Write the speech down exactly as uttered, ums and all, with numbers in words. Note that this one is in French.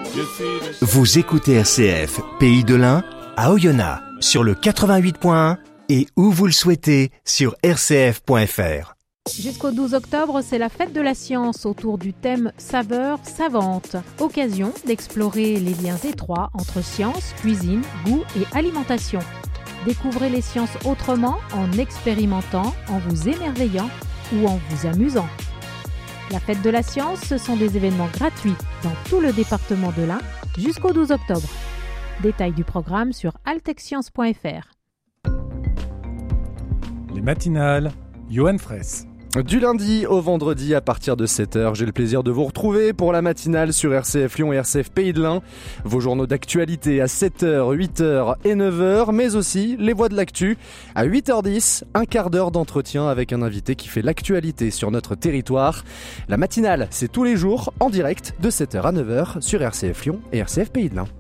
Vous écoutez R C F, Pays de l'Ain, à Oyonnax, sur le quatre-vingt-huit point un et où vous le souhaitez, sur r c f point f r. Jusqu'au douze octobre, c'est la fête de la science autour du thème saveurs savantes. Occasion d'explorer les liens étroits entre science, cuisine, goût et alimentation. Découvrez les sciences autrement en expérimentant, en vous émerveillant ou en vous amusant. La fête de la science, ce sont des événements gratuits dans tout le département de l'Ain jusqu'au douze octobre. Détails du programme sur altexscience point f r. Les matinales, Johan Fraisse. Du lundi au vendredi à partir de sept heures, j'ai le plaisir de vous retrouver pour la matinale sur R C F Lyon et R C F Pays de l'Ain. Vos journaux d'actualité à sept heures, huit heures et neuf heures, mais aussi les voix de l'actu. À huit heures dix, un quart d'heure d'entretien avec un invité qui fait l'actualité sur notre territoire. La matinale, c'est tous les jours en direct de sept heures à neuf heures sur R C F Lyon et R C F Pays de l'Ain.